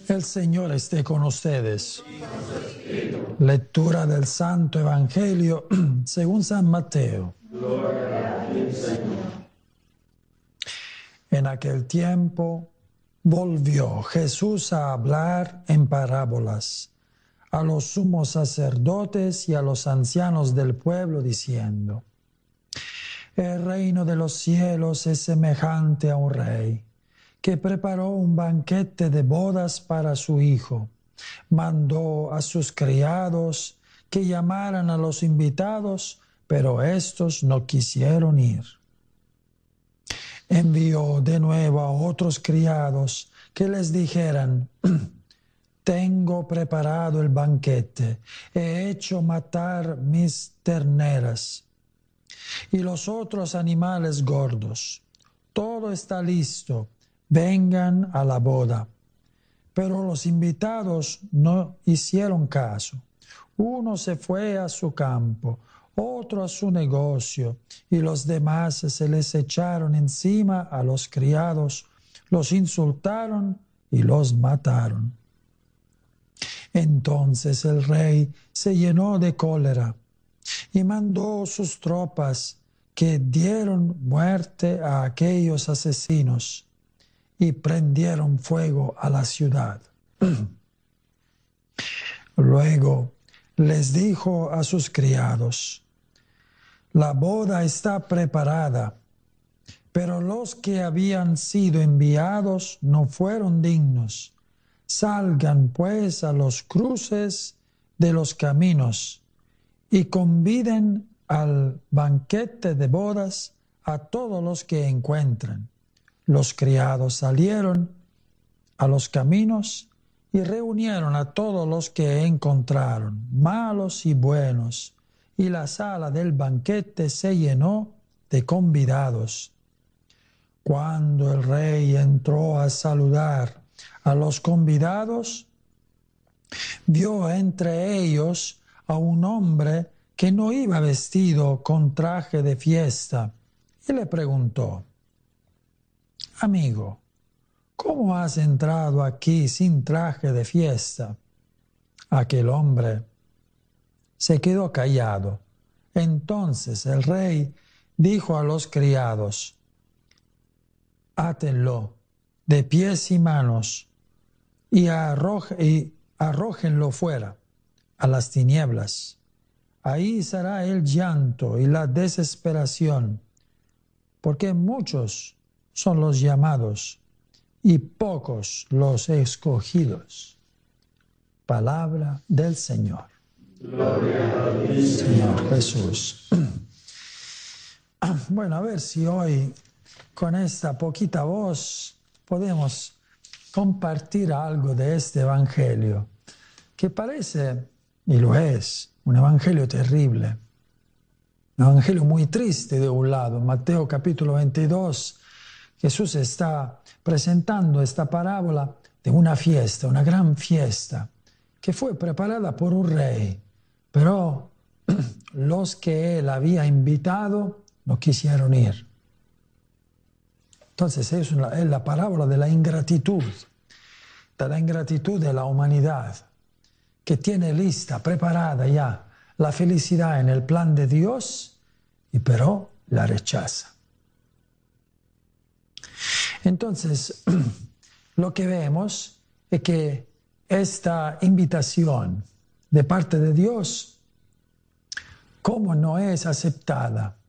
El Señor esté con ustedes. Lectura del Santo Evangelio según San Mateo. En aquel tiempo volvió Jesús a hablar en parábolas a los sumos sacerdotes y a los ancianos del pueblo, diciendo: El reino de los cielos es semejante a un rey que preparó un banquete de bodas para su hijo. Mandó a sus criados que llamaran a los invitados, pero éstos no quisieron ir. Envió de nuevo a otros criados que les dijeran: Tengo preparado el banquete, he hecho matar mis terneras y los otros animales gordos. Todo está listo, vengan a la boda. Pero los invitados no hicieron caso. Uno se fue a su campo, otro a su negocio, y los demás se les echaron encima a los criados, los insultaron y los mataron. Entonces el rey se llenó de cólera y mandó sus tropas que dieron muerte a aquellos asesinos y prendieron fuego a la ciudad. Luego les dijo a sus criados: La boda está preparada, pero los que habían sido enviados no fueron dignos. Salgan pues a los cruces de los caminos y conviden al banquete de bodas a todos los que encuentren. Los criados salieron a los caminos y reunieron a todos los que encontraron, malos y buenos, y la sala del banquete se llenó de convidados. Cuando el rey entró a saludar a los convidados, vio entre ellos a un hombre que no iba vestido con traje de fiesta, y le preguntó: Amigo, ¿cómo has entrado aquí sin traje de fiesta? Aquel hombre se quedó callado. Entonces el rey dijo a los criados: Átenlo de pies y manos y arrójenlo fuera a las tinieblas. Ahí será el llanto y la desesperación, porque muchos son los llamados y pocos los escogidos. Palabra del Señor. Gloria a ti, Señor Jesús. Bueno, a ver si hoy con esta poquita voz podemos compartir algo de este evangelio, que parece, y lo es, un evangelio terrible, un evangelio muy triste de un lado. Mateo capítulo 22, Jesús está presentando esta parábola de una fiesta, una gran fiesta, que fue preparada por un rey, pero los que él había invitado no quisieron ir. Entonces es la parábola de la ingratitud de la humanidad, que tiene lista, preparada ya la felicidad en el plan de Dios, y pero la rechaza. Entonces, lo que vemos es que esta invitación de parte de Dios, como no es aceptada